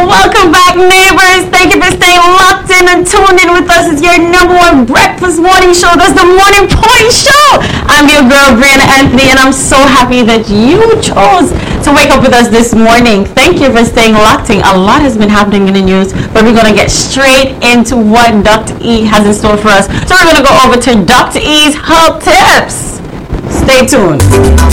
Welcome back, neighbors. Thank you for staying locked in and tuned in with us. It's your number one breakfast morning show. That's the Morning Point Show. I'm your girl, Brianna Anthony, and I'm so happy that you chose to wake up with us this morning. Thank you for staying locked in. A lot has been happening in the news, but we're going to get straight into what Dr. E has in store for us. So we're going to go over to Dr. E's Health Tips. Stay tuned.